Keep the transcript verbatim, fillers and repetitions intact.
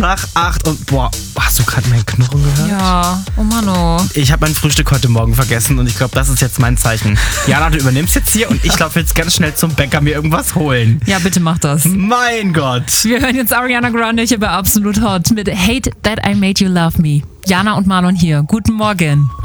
nach acht und boah, hast du gerade mein Knurren gehört? Ja, oh Mano. Ich habe mein Frühstück heute Morgen vergessen und ich glaube, das ist jetzt mein Zeichen. Jana, du übernimmst jetzt hier und ich laufe jetzt ganz schnell zum Bäcker mir irgendwas holen. Ja, bitte mach das. Mein Gott. Wir hören jetzt Ariana Grande hier bei Absolut Hot mit Hate That I Made You Love Me. Jana und Marlon hier. Guten Morgen.